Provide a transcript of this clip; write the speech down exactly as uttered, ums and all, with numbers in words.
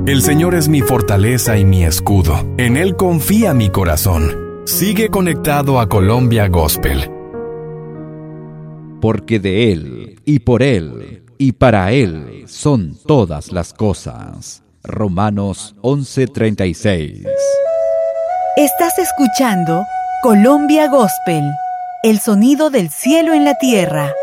El Señor es mi fortaleza y mi escudo. En Él confía mi corazón. Sigue conectado a Colombia Gospel. Porque de Él, y por Él, y para Él son todas las cosas. Romanos once treinta y seis. Estás escuchando Colombia Gospel, el sonido del cielo en la tierra.